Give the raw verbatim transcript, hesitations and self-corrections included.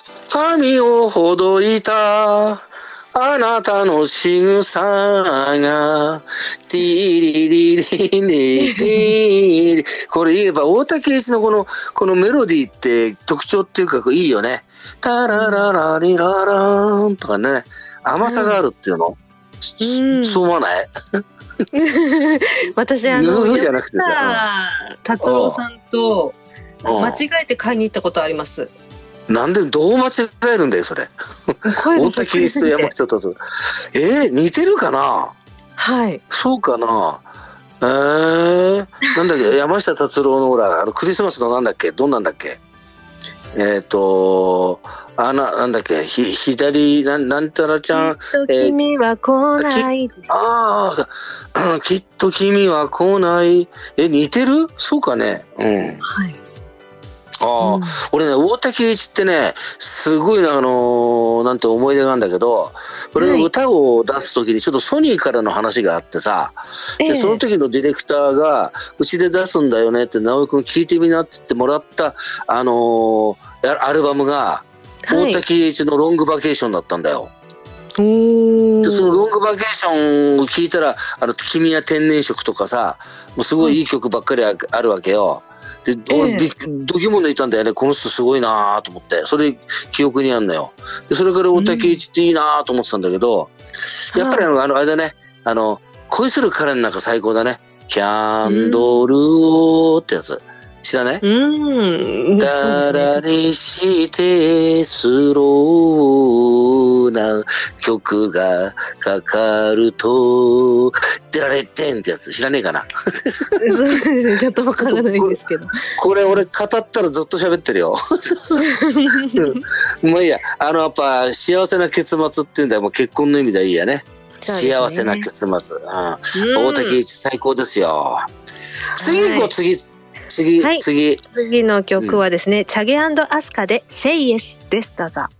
髪をほどいたあなたの仕草がティリリリリティこれ言えば大竹栄一のこのこのメロディーって特徴っていうかいいよね。タラララリララーンとかね、甘さがあるっていうの、うん、そう思わない？ 私あのそうじゃなくてさ、 達郎さんと間違えて買いに行ったことあります。 なんでどう間違えるんだよそれ。大竹栄一と山下達郎、えー、似てるかな。 はい、 そうかな。えー、なんだっけ山下達郎のほらあのクリスマスのなんだっけどんなんだっけえっ、ー、とあななんだっけひ左なんなんたらちゃん、 きっと君は来ない、 えー、ああきっと君は来ない。え似てる？そうかね。うん。はい。ああ、うん、俺ね大竹栄一ってねすごいあのー、なんて思い出があるんだけど、俺の歌を出す時にちょっとソニーからの話があってさ、はい、でその時のディレクターがうちで出すんだよねって直井くん聞いてみなって言ってもらったあのー、アルバムが大竹栄一のロングバケーションだったんだよ。でそのロングバケーションを聞いたらあの君は天然色とかさもうすごいいい曲ばっかりあるわけよ。で俺、えー、ドキュモン抜いたんだよね。この人すごいなと思ってそれ記憶にあんのよ。でそれから大竹栄一っていいなと思ってたんだけど、うん、やっぱりあの、あのあれだねあの恋する彼の中最高だね。キャンドルをってやつ知らない？うん。だらにしてスローな曲がかかると出られてんってやつ知らねえかな。 ちょっとわからないんですけど。 これ俺語ったらずっと喋ってるよ。うん、まあいいやあのやっぱ幸せな結末っていうんだよ。もう結婚の意味でいいやね。幸せな結末。うん、大竹栄一最高ですよ。次行こう次。次、はい、次次の曲はですね、うん、チャゲ&アスカで Say Yes です。どうぞ。